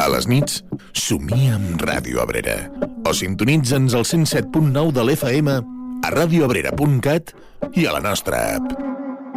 A les nits, somia amb Ràdio Abrera. O sintonitza'ns al 107.9 de l'FM, a radioabrera.cat i a la nostra app.